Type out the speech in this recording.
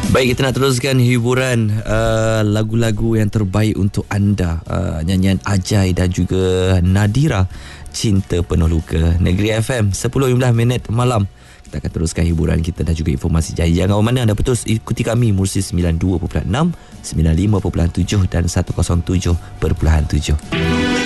Baik, kita nak teruskan hiburan lagu-lagu yang terbaik untuk anda. Nyanyian Ajai dan juga Nadira, Cinta Penuh Luka. Negeri FM 10:15 malam. Kita akan teruskan hiburan kita dan juga informasi jaya. Jangan mana anda putus, ikuti kami Mursi 92.6, 95.7 dan 107.7.